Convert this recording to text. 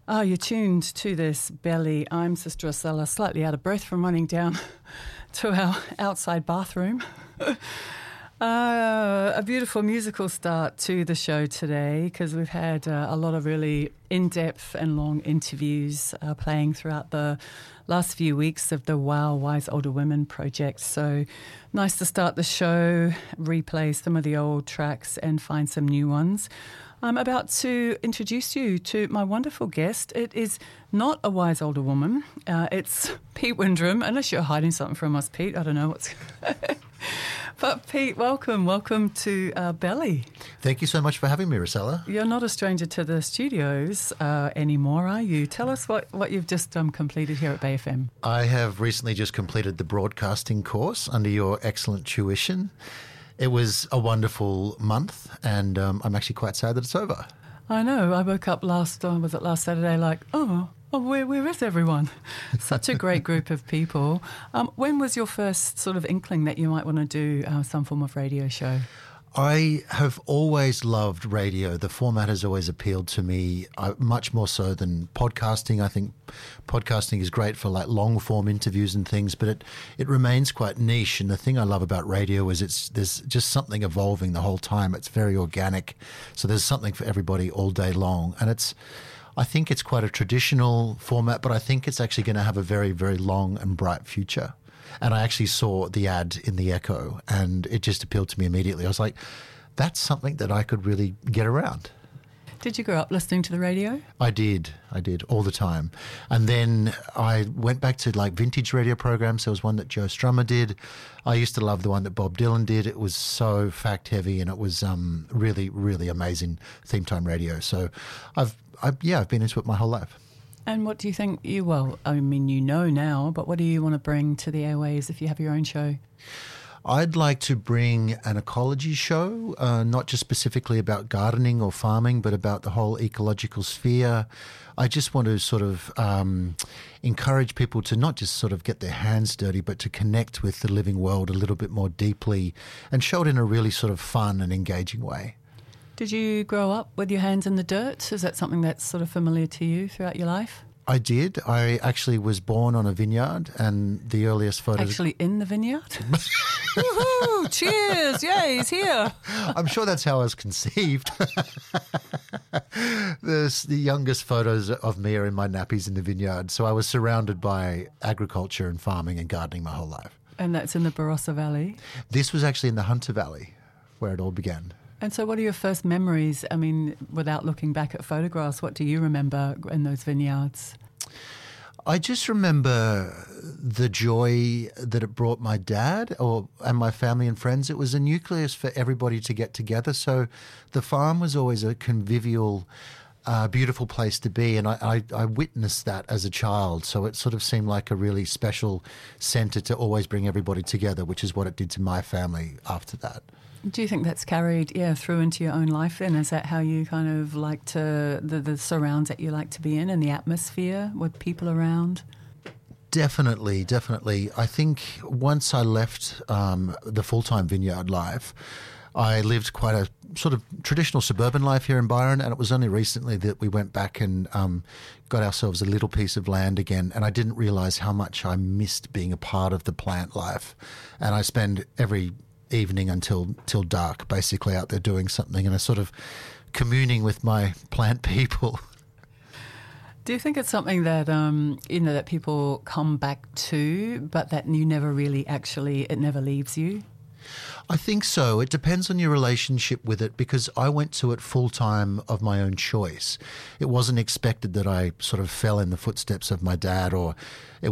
Oh, you're tuned to this belly. I'm Sister Rosella, slightly out of breath from running down to our outside bathroom. A beautiful musical start to the show today because we've had a lot of really in-depth and long interviews playing throughout the last few weeks of the Wow Wise Older Women project. So nice to start the show, replay some of the old tracks and find some new ones. I'm about to introduce you to my wonderful guest. It is not a wise older woman. It's Pete Windrum, unless you're hiding something from us, Pete. I don't know what's... But Pete, welcome to Belly. Thank you so much for having me, Rosella. You're not a stranger to the studios anymore, are you? Tell us what you've just completed here at Bay FM. I have recently just completed the broadcasting course under your excellent tuition. It was a wonderful month, and I'm actually quite sad that it's over. I know. I woke up last Saturday like, where is everyone? Such a great group of people. When was your first sort of inkling that you might want to do some form of radio show? I have always loved radio. The format has always appealed to me, much more so than podcasting. I think podcasting is great for like long form interviews and things, but it remains quite niche. And the thing I love about radio is there's just something evolving the whole time. It's very organic. So there's something for everybody all day long. And I think it's quite a traditional format, but I think it's actually going to have a very, very long and bright future. And I actually saw the ad in the Echo and it just appealed to me immediately. I was like, that's something that I could really get around. Did you grow up listening to the radio? I did all the time. And then I went back to like vintage radio programs. There was one that Joe Strummer did. I used to love the one that Bob Dylan did. It was so fact heavy and it was really, really amazing theme time radio. So I've been into it my whole life. And what do you think you know now, but what do you want to bring to the airways if you have your own show? I'd like to bring an ecology show, not just specifically about gardening or farming, but about the whole ecological sphere. I just want to sort of encourage people to not just sort of get their hands dirty, but to connect with the living world a little bit more deeply and show it in a really sort of fun and engaging way. Did you grow up with your hands in the dirt? Is that something that's sort of familiar to you throughout your life? I did. I actually was born on a vineyard, and the earliest photos... Actually in the vineyard? Woohoo! Cheers! Yay, he's here! I'm sure that's how I was conceived. The youngest photos of me are in my nappies in the vineyard, so I was surrounded by agriculture and farming and gardening my whole life. And that's in the Barossa Valley? This was actually in the Hunter Valley, where it all began. And so what are your first memories? I mean, without looking back at photographs, what do you remember in those vineyards? I just remember the joy that it brought my dad and my family and friends. It was a nucleus for everybody to get together. So the farm was always a convivial, beautiful place to be. And I witnessed that as a child. So it sort of seemed like a really special centre to always bring everybody together, which is what it did to my family after that. Do you think that's carried, through into your own life then? Is that how you kind of like to, the surrounds that you like to be in and the atmosphere with people around? Definitely. I think once I left the full-time vineyard life, I lived quite a sort of traditional suburban life here in Byron, and it was only recently that we went back and got ourselves a little piece of land again, and I didn't realise how much I missed being a part of the plant life. And I spend every evening until dark basically out there doing something and a sort of communing with my plant people. Do you think it's something that that people come back to, but that you never really it never leaves you? I think so. It depends on your relationship with it, because I went to it full time of my own choice. It wasn't expected that I sort of fell in the footsteps of my dad, or it